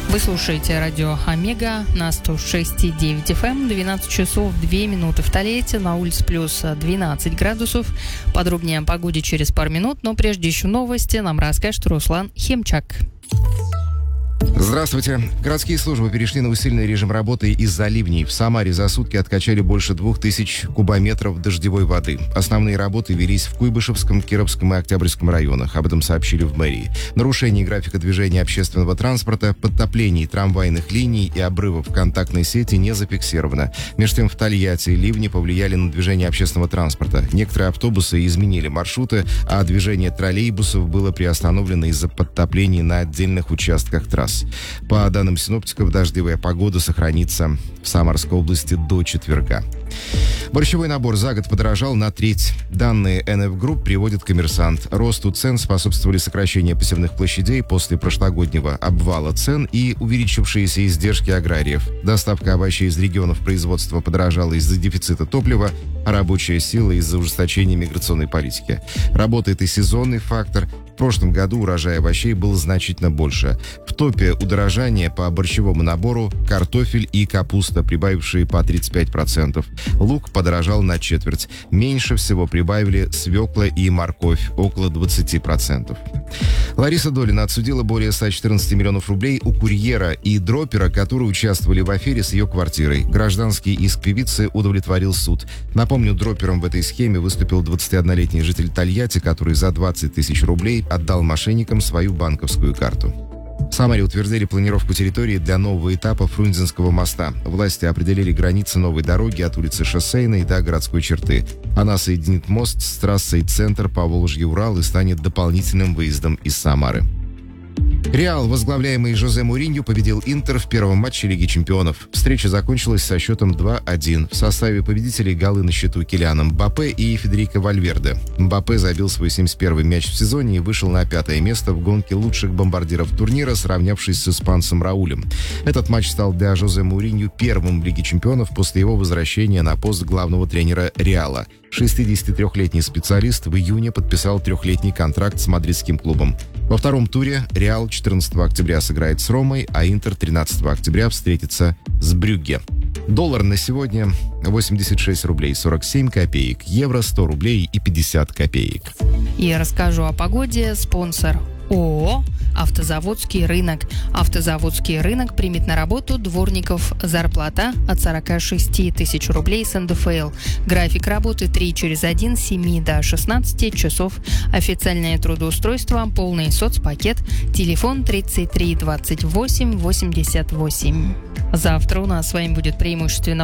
Вы слушаете радио Омега на 106,9 FM, 12 часов 2 минуты в Тольятти, на улице плюс 12 градусов. Подробнее о погоде через пару минут, но прежде еще новости нам расскажет Руслан Хемчак. Здравствуйте. Городские службы перешли на усиленный режим работы из-за ливней. В Самаре за сутки откачали больше 2000 кубометров дождевой воды. Основные работы велись в Куйбышевском, Кировском и Октябрьском районах. Об этом сообщили в мэрии. Нарушений графика движения общественного транспорта, подтоплений трамвайных линий и обрывов контактной сети не зафиксировано. Между тем, в Тольятти ливни повлияли на движение общественного транспорта. Некоторые автобусы изменили маршруты, а движение троллейбусов было приостановлено из-за подтоплений на отдельных участках трасс. По данным синоптиков, дождевая погода сохранится в Самарской области до четверга. Борщевой набор за год подорожал на треть. Данные НФ Групп приводит «Коммерсант». Росту цен способствовали сокращение посевных площадей после прошлогоднего обвала цен и увеличившиеся издержки аграриев. Доставка овощей из регионов производства подорожала из-за дефицита топлива, а рабочая сила из-за ужесточения миграционной политики. Работает и сезонный фактор. В прошлом году урожай овощей был значительно больше. В топе удорожания по борщевому набору картофель и капуста, прибавившие по 35%. Лук подорожал на четверть. Меньше всего прибавили свекла и морковь, около 20%. Лариса Долина отсудила более 114 миллионов рублей у курьера и дропера, которые участвовали в афере с ее квартирой. Гражданский иск певицы удовлетворил суд. Напомню, дропером в этой схеме выступил 21-летний житель Тольятти, который за 20 тысяч рублей отдал мошенникам свою банковскую карту. В Самаре утвердили планировку территории для нового этапа Фрунзенского моста. Власти определили границы новой дороги от улицы Шоссейной до городской черты. Она соединит мост с трассой «Центр» Поволжье-Урал и станет дополнительным выездом из Самары. Реал, возглавляемый Жозе Муриньо, победил Интер в первом матче Лиги чемпионов. Встреча закончилась со счетом 2-1. В составе победителей голы на счету Килиана Мбаппе и Федерико Вальверде. Мбаппе забил свой 71-й мяч в сезоне и вышел на 5-е место в гонке лучших бомбардиров турнира, сравнявшись с испанцем Раулем. Этот матч стал для Жозе Муриньо первым в Лиге чемпионов после его возвращения на пост главного тренера Реала. 63-летний специалист в июне подписал 3-летний контракт с мадридским клубом. Во втором туре Реал 14 октября сыграет с Ромой, а Интер 13 октября встретится с Брюгге. Доллар на сегодня 86 рублей 47 копеек, евро 100 рублей и 50 копеек. И расскажу о погоде. Спонсор ООО «Автозаводский рынок». «Автозаводский рынок» примет на работу дворников. Зарплата от 46 тысяч рублей с НДФЛ. График работы 3/1 с 7 до 16 часов. Официальное трудоустройство, полный соцпакет. Телефон 33 28 88. Завтра у нас с вами будет преимущественно